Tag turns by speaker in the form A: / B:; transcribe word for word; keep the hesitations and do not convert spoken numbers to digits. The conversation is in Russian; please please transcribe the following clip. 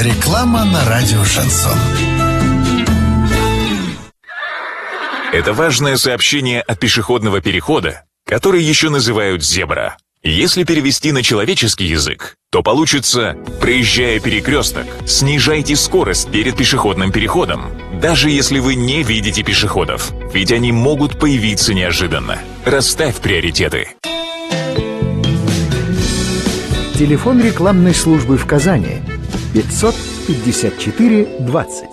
A: Реклама на радио «Шансон».
B: Это важное сообщение от пешеходного перехода, который еще называют «зебра». Если перевести на человеческий язык, то получится: проезжая перекресток, снижайте скорость перед пешеходным переходом, даже если вы не видите пешеходов, ведь они могут появиться неожиданно. Расставь приоритеты.
C: Телефон рекламной службы в Казани пятьсот пятьдесят четыре двадцать.